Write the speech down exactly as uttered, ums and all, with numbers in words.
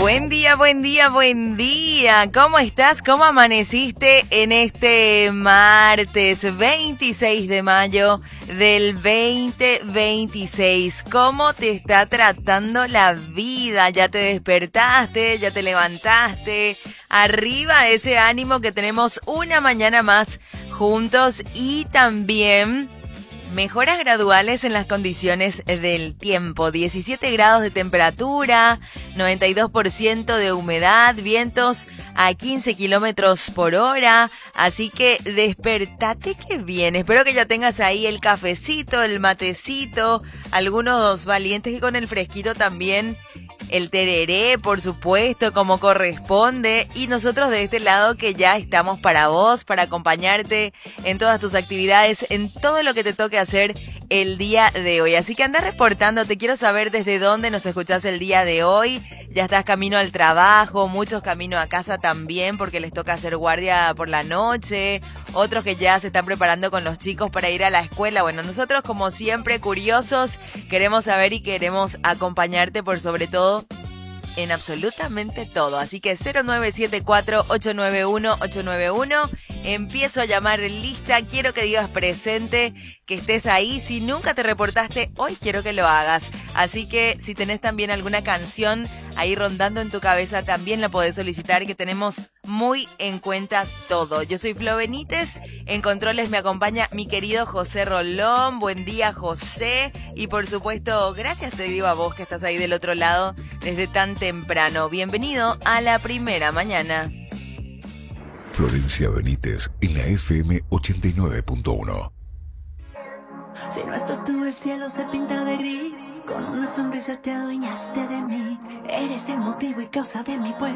Buen día, buen día, buen día. ¿Cómo estás? ¿Cómo amaneciste en este martes veintiséis de mayo del veinte veintiséis? ¿Cómo te está tratando la vida? ¿Ya te despertaste? ¿Ya te levantaste? Arriba ese ánimo que tenemos una mañana más juntos y también mejoras graduales en las condiciones del tiempo. diecisiete grados de temperatura, noventa y dos por ciento de humedad, vientos a quince kilómetros por hora. Así que despertate que bien. Espero que ya tengas ahí el cafecito, el matecito, algunos valientes que con el fresquito también. El tereré, por supuesto, como corresponde. Y nosotros de este lado que ya estamos para vos, para acompañarte en todas tus actividades, en todo lo que te toque hacer el día de hoy. Así que anda reportando, te quiero saber desde dónde nos escuchás el día de hoy. Ya estás camino al trabajo, muchos camino a casa también porque les toca hacer guardia por la noche, otros que ya se están preparando con los chicos para ir a la escuela. Bueno, nosotros como siempre curiosos queremos saber y queremos acompañarte por sobre todo en absolutamente todo. Así que cero nueve siete cuatro, ocho nueve uno, ocho nueve uno. Empiezo a llamar lista. Quiero que digas presente, que estés ahí. Si nunca te reportaste, hoy quiero que lo hagas. Así que si tenés también alguna canción ahí rondando en tu cabeza, también la podés solicitar, que tenemos muy en cuenta todo. Yo soy Flo Benítez. En controles me acompaña mi querido José Rolón. Buen día, José. Y por supuesto, gracias te digo a vos que estás ahí del otro lado desde tan temprano. Bienvenido a la primera mañana. Florencia Benítez en la F M ochenta y nueve punto uno. Si no estás tú, el cielo se pinta de gris. Con una sonrisa te adueñaste de mí. Eres el motivo y causa de mi pueblo.